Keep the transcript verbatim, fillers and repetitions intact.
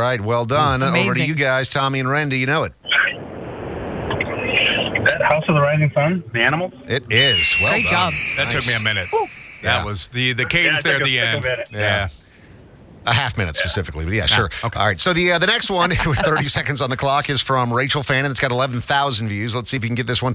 right. Well done. Amazing. Over to you guys, Tommy and Ren. Do you know it? That House of the Rising Sun, the animal? It is. Well Great done. job. That Nice. took me a minute. Yeah. That was the, the cadence Yeah, there it at took the a- end. took a minute. Yeah. A half minute specifically, but yeah, sure. okay. All right, so the uh, the next one with thirty seconds on the clock is from Rachel Fannin. It's got eleven thousand views. Let's see if you can get this one.